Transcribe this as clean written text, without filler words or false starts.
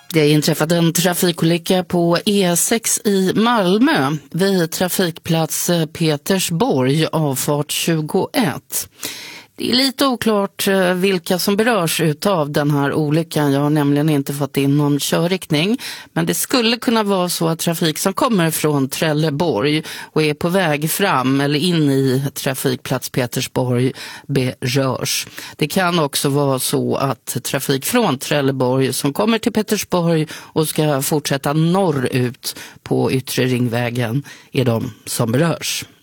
Det inträffade en trafikolycka på E6 i Malmö vid trafikplats Petersborg, avfart 21. Det är lite oklart vilka som berörs utav den här olyckan. Jag har nämligen inte fått in någon körriktning. Men det skulle kunna vara så att trafik som kommer från Trelleborg och är på väg fram eller in i trafikplats Petersborg berörs. Det kan också vara så att trafik från Trelleborg som kommer till Petersborg och ska fortsätta norrut på Yttre Ringvägen är de som berörs.